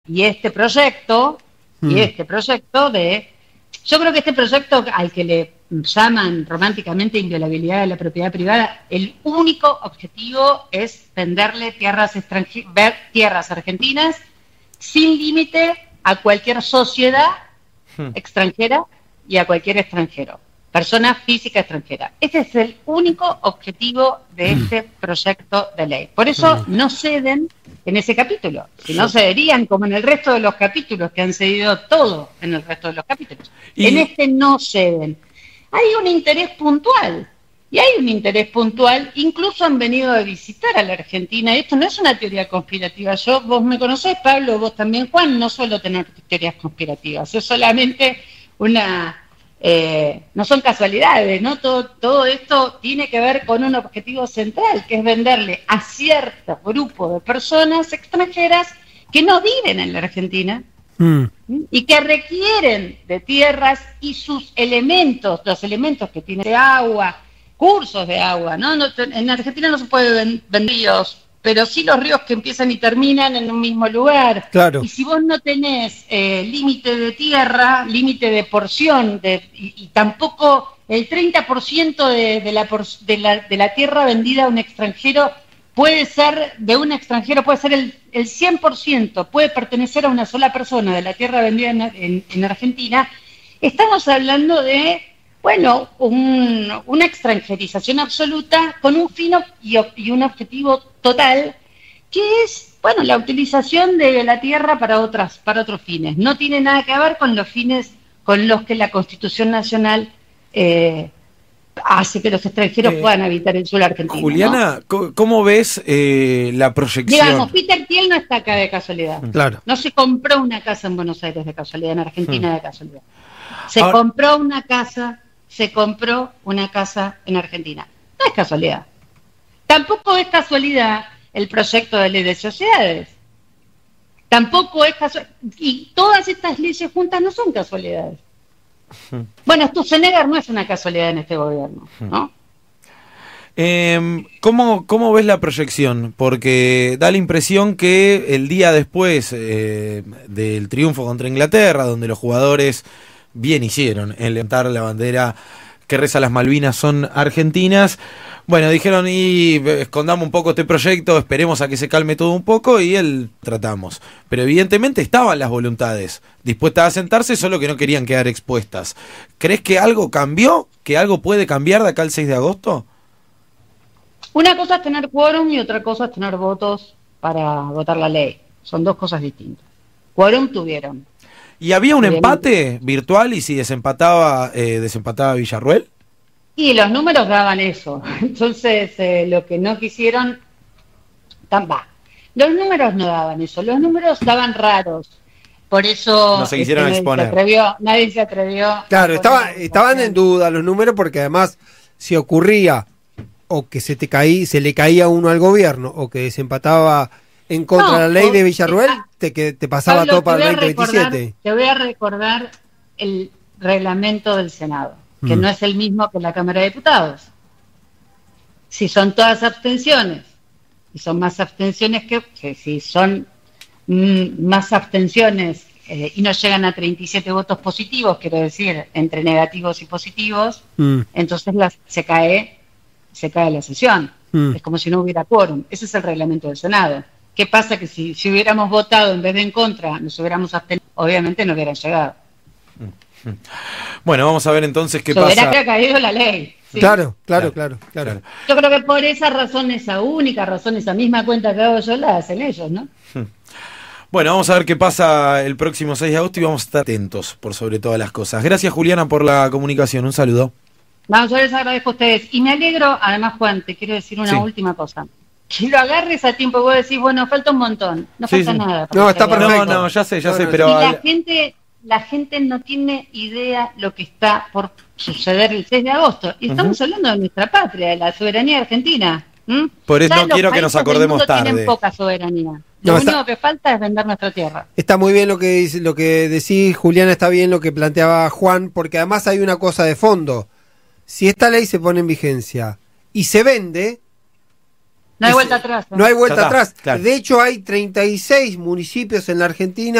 Y este proyecto, yo creo que este proyecto al que le llaman románticamente inviolabilidad de la propiedad privada, el único objetivo es venderle tierras argentinas sin límite a cualquier sociedad extranjera y a cualquier extranjero, persona física extranjera. Este es el único objetivo de este proyecto de ley. Por eso no ceden en ese capítulo, si no cederían como en el resto de los capítulos, que han cedido todo en el resto de los capítulos. En este no ceden. Hay un interés puntual, incluso han venido a visitar a la Argentina. Esto no es una teoría conspirativa. Vos me conocés, Pablo, vos también, Juan, no suelo tener teorías conspirativas, es solamente no son casualidades, ¿no? Todo esto tiene que ver con un objetivo central, que es venderle a cierto grupo de personas extranjeras que no viven en la Argentina y que requieren de tierras y sus elementos, los elementos que tiene de agua, cursos de agua, ¿no? En Argentina no se puede vender ríos, pero sí los ríos que empiezan y terminan en un mismo lugar. Claro. Y si vos no tenés límite de tierra, límite de porción, y tampoco el 30% de la tierra vendida a un extranjero puede ser, de un extranjero puede ser el 100%, puede pertenecer a una sola persona de la tierra vendida en Argentina, estamos hablando de, bueno, una extranjerización absoluta con un fin y un objetivo total, que es, bueno, la utilización de la tierra para otros fines. No tiene nada que ver con los fines con los que la Constitución Nacional hace que los extranjeros puedan habitar el suelo argentino. Juliana, ¿no? ¿Cómo ves la proyección? Digamos, Peter Thiel no está acá de casualidad. Claro. No se compró una casa en Buenos Aires de casualidad, en Argentina de casualidad. Compró una casa en Argentina. No es casualidad. Tampoco es casualidad el proyecto de ley de sociedades. Tampoco es casualidad. Y todas estas leyes juntas no son casualidades. Bueno, Sturzenegger no es una casualidad en este gobierno, ¿no? ¿Cómo ves la proyección? Porque da la impresión que el día después del triunfo contra Inglaterra, donde los jugadores bien hicieron en levantar la bandera que reza las Malvinas son argentinas, bueno, dijeron, y escondamos un poco este proyecto, esperemos a que se calme todo un poco y tratamos. Pero evidentemente estaban las voluntades dispuestas a sentarse, solo que no querían quedar expuestas. ¿Crees que algo cambió? ¿Que algo puede cambiar de acá al 6 de agosto? Una cosa es tener quórum y otra cosa es tener votos para votar la ley. Son dos cosas distintas. Quórum tuvieron. ¿Y había un empate virtual y si desempataba Villarruel? Y los números daban eso. Entonces, lo que no quisieron... Los números no daban eso. Los números daban raros. Por eso... No se quisieron exponer. Nadie se atrevió. Claro, estaban en duda los números porque además, si ocurría o que se le caía uno al gobierno o que desempataba en contra de la ley de Villarruel, te pasaba Pablo, todo para el 2027. Te voy a recordar el reglamento del Senado, que no es el mismo que la Cámara de Diputados. Si son todas abstenciones, y son más abstenciones que si son más abstenciones y no llegan a 37 votos positivos, quiero decir, entre negativos y positivos, entonces se cae la sesión. Es como si no hubiera quórum. Ese es el reglamento del Senado. ¿Qué pasa? Que si hubiéramos votado en vez de en contra, nos hubiéramos abstenido, obviamente no hubieran llegado. Bueno, vamos a ver entonces qué pasa. Hubiera caído la ley. ¿Sí? Claro. Yo creo que por esa razón, esa única razón, esa misma cuenta que hago yo, la hacen ellos, ¿no? Bueno, vamos a ver qué pasa el próximo 6 de agosto y vamos a estar atentos por sobre todas las cosas. Gracias, Juliana, por la comunicación. Un saludo. Yo les agradezco a ustedes. Y me alegro, además, Juan, te quiero decir una última cosa. Que lo agarres a tiempo y vos decís, bueno, falta un montón. No falta nada. No, está perfecto. No, ya sé, pero... Y la gente no tiene idea lo que está por suceder el 6 de agosto. Y estamos hablando de nuestra patria, de la soberanía argentina. Por eso no quiero que nos acordemos tarde. Tienen poca soberanía. Lo único que falta es vender nuestra tierra. Está muy bien lo que decís, Juliana, está bien lo que planteaba Juan, porque además hay una cosa de fondo. Si esta ley se pone en vigencia y se vende, No hay vuelta atrás. No hay vuelta Ya está, atrás. claro. De hecho, hay 36 municipios en la Argentina